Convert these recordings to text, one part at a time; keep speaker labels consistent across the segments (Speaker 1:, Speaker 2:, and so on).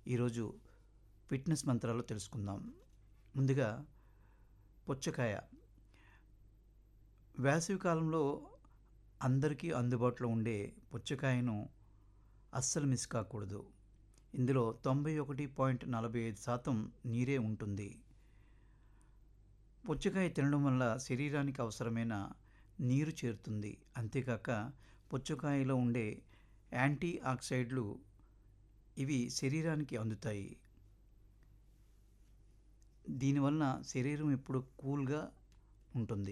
Speaker 1: ఈరోజు ఫిట్నెస్ మంత్రాలు తెలుసుకుందాం. ముందుగా పుచ్చకాయ. వేసవి కాలంలో అందరికీ అందుబాటులో ఉండే పుచ్చకాయను అస్సలు మిస్ కాకూడదు. ఇందులో 91.45% నీరే ఉంటుంది. పుచ్చకాయ తినడం వల్ల శరీరానికి అవసరమైన నీరు చేరుతుంది. అంతేకాక పుచ్చకాయలో ఉండే యాంటీ ఆక్సిడెంట్లు ఇవి శరీరానికి అందుతాయి. దీనివలన శరీరం ఎప్పుడు కూల్గా ఉంటుంది.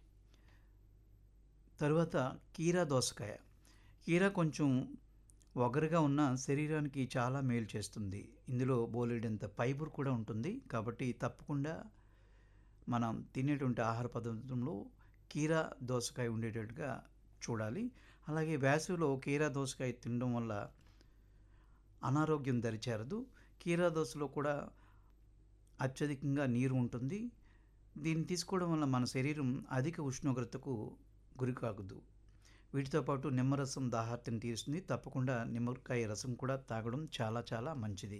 Speaker 1: తరువాత కీరా దోసకాయ. కీరా కొంచెం ఒగరుగా ఉన్న శరీరానికి చాలా మేలు చేస్తుంది. ఇందులో బోలెడంత ఫైబర్ కూడా ఉంటుంది. కాబట్టి తప్పకుండా మనం తినేటువంటి ఆహార పదార్థంలో కీరా దోసకాయ ఉండేటట్టుగా చూడాలి. అలాగే వేసవిలో కీరా దోసకాయ తినడం వల్ల అనారోగ్యం దరిచేరదు. కీరా దోసలో కూడా అత్యధికంగా నీరు ఉంటుంది. దీన్ని తీసుకోవడం వల్ల మన శరీరం అధిక ఉష్ణోగ్రతకు గురికాగదు. వీటితో పాటు నిమ్మరసం దాహార్తిని తీరుస్తుంది. తప్పకుండా నిమ్మకాయ రసం కూడా తాగడం చాలా చాలా మంచిది.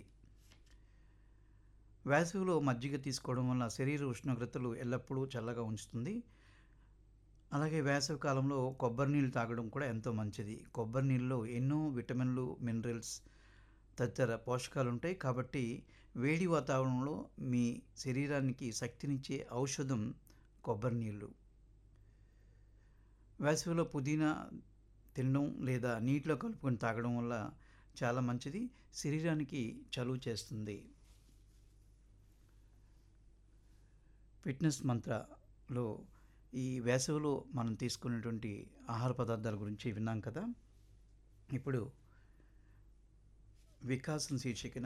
Speaker 1: వేసవిలో మజ్జిగ తీసుకోవడం వల్ల శరీర ఉష్ణోగ్రతలు ఎల్లప్పుడూ చల్లగా ఉంచుతుంది. అలాగే వేసవి కాలంలో కొబ్బరి నీళ్ళు తాగడం కూడా ఎంతో మంచిది. కొబ్బరి నీళ్ళలో ఎన్నో విటమిన్లు, మినరల్స్ తదితర పోషకాలు ఉంటాయి. కాబట్టి వేడి వాతావరణంలో మీ శరీరానికి శక్తినిచ్చే ఔషధం కొబ్బరి నీళ్ళు. వేసవిలో పుదీనా తినడం లేదా నీటిలో కలుపుకొని తాగడం వల్ల చాలా మంచిది. శరీరానికి చలువ చేస్తుంది. ఫిట్నెస్ మంత్రలో ఈ వేసవిలో మనం తీసుకునేటువంటి ఆహార పదార్థాల గురించి విన్నాం కదా. ఇప్పుడు వికాసం శీర్షికన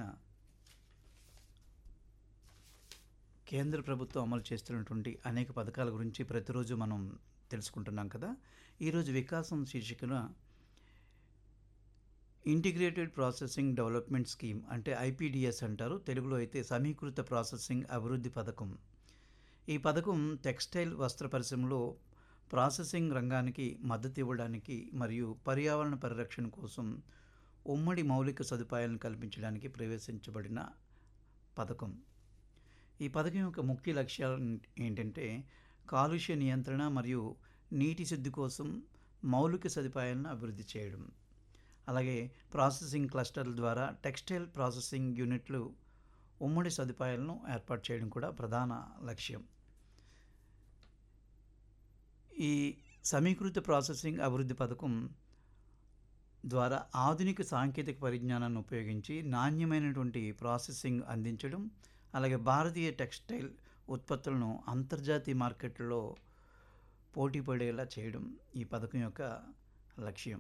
Speaker 1: కేంద్ర ప్రభుత్వం అమలు చేస్తున్నటువంటి అనేక పథకాల గురించి ప్రతిరోజు మనం తెలుసుకుంటున్నాం కదా. ఈరోజు వికాసం శీర్షికన ఇంటిగ్రేటెడ్ ప్రాసెసింగ్ డెవలప్మెంట్ స్కీమ్ అంటే ఐపీడిఎస్ అంటారు. తెలుగులో అయితే సమీకృత ప్రాసెసింగ్ అభివృద్ధి పథకం. ఈ పథకం టెక్స్టైల్ వస్త్ర పరిశ్రమలో ప్రాసెసింగ్ రంగానికి మద్దతు ఇవ్వడానికి మరియు పర్యావరణ పరిరక్షణ కోసం ఉమ్మడి మౌలిక సదుపాయాలను కల్పించడానికి ప్రవేశించబడిన పథకం. ఈ పథకం యొక్క ముఖ్య లక్ష్యాలు ఏంటంటే కాలుష్య నియంత్రణ మరియు నీటి శుద్ధి కోసం మౌలిక సదుపాయాలను అభివృద్ధి చేయడం. అలాగే ప్రాసెసింగ్ క్లస్టర్ల ద్వారా టెక్స్టైల్ ప్రాసెసింగ్ యూనిట్లు ఉమ్మడి సదుపాయాలను ఏర్పాటు చేయడం కూడా ప్రధాన లక్ష్యం. ఈ సమీకృత ప్రాసెసింగ్ అభివృద్ధి పథకం ద్వారా ఆధునిక సాంకేతిక పరిజ్ఞానాన్ని ఉపయోగించి నాణ్యమైనటువంటి ప్రాసెసింగ్ అందించడం, అలాగే భారతీయ టెక్స్టైల్ ఉత్పత్తులను అంతర్జాతీయ మార్కెట్లలో పోటీ పడేలా చేయడం ఈ పథకం యొక్క లక్ష్యం.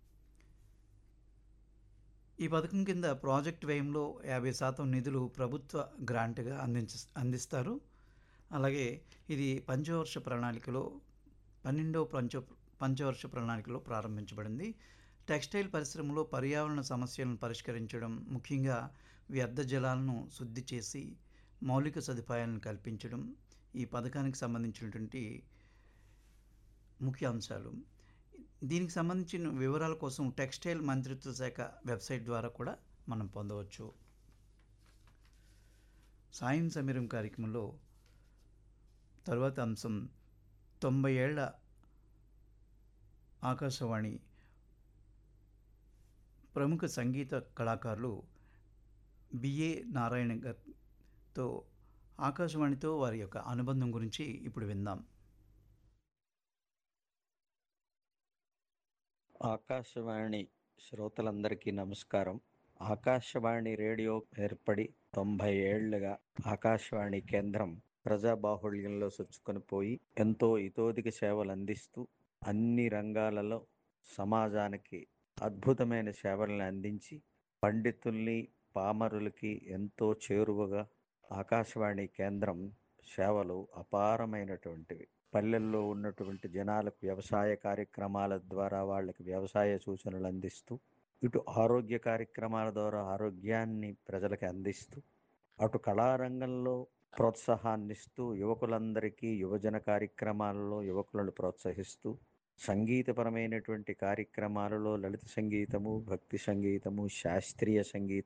Speaker 1: ఈ పథకం కింద ప్రాజెక్ట్ వ్యయంలో 50% నిధులు ప్రభుత్వ గ్రాంట్గా అందిస్తారు. అలాగే ఇది పంచవర్ష ప్రణాళికలో 12వ పంచవర్ష ప్రణాళికలో ప్రారంభించబడింది. టెక్స్టైల్ పరిశ్రమలో పర్యావరణ సమస్యలను పరిష్కరించడం, ముఖ్యంగా వ్యర్థ జలాలను శుద్ధి చేసి మౌలిక సదుపాయాలను కల్పించడం ఈ పథకానికి సంబంధించినటువంటి ముఖ్య అంశాలు. దీనికి సంబంధించిన వివరాల కోసం టెక్స్టైల్ మంత్రిత్వ శాఖ వెబ్సైట్ ద్వారా కూడా మనం పొందవచ్చు. సాయం సమీరం కార్యక్రమంలో తరువాత అంశం 90 ఏళ్ల ఆకాశవాణి ప్రముఖ సంగీత కళాకారులు బిఏ నారాయణ గారితో ఆకాశవాణితో వారి యొక్క అనుబంధం గురించి ఇప్పుడు విందాం.
Speaker 2: ఆకాశవాణి శ్రోతలందరికీ నమస్కారం. ఆకాశవాణి రేడియో ఏర్పడి 90 ఏళ్లుగా ఆకాశవాణి కేంద్రం ప్రజాబాహుళ్యంలో చొచ్చుకొని పోయి ఎంతో ఇతోధిక సేవలు అందిస్తూ అన్ని రంగాలలో సమాజానికి అద్భుతమైన సేవలను అందించి పండితుల్ని పామరులకి ఎంతో చేరువగా ఆకాశవాణి కేంద్రం సేవలు అపారమైనటువంటివి. పల్లెల్లో ఉన్నటువంటి జనాలకు వ్యవసాయ కార్యక్రమాల ద్వారా వాళ్ళకి వ్యవసాయ సూచనలు అందిస్తూ, ఇటు ఆరోగ్య కార్యక్రమాల ద్వారా ఆరోగ్యాన్ని ప్రజలకు అందిస్తూ, అటు కళారంగంలో ప్రోత్సాహాన్నిస్తూ యువకులందరికీ యువజన కార్యక్రమాలలో యువకులను ప్రోత్సహిస్తూ, సంగీతపరమైనటువంటి కార్యక్రమాలలో లలిత సంగీతము, భక్తి సంగీతము, శాస్త్రీయ సంగీతం